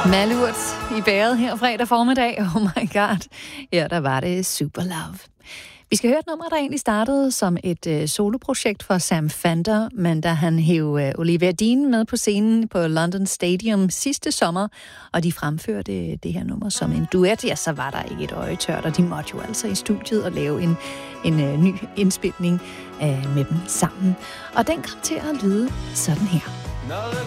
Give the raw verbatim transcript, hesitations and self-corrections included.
Malurt i bæret her fredag formiddag. Oh my god. Ja, der var det Super Love. Vi skal høre et nummer, der egentlig startede som et øh, soloprojekt for Sam Fender, men da han hæv øh, Olivia Dean med på scenen på London Stadium sidste sommer, og de fremførte det her nummer som en duet, ja, så var der ikke et øje tørt, og de måtte jo altså i studiet og lave en, en øh, ny indspilning øh, med dem sammen. Og den kom til at lyde sådan her.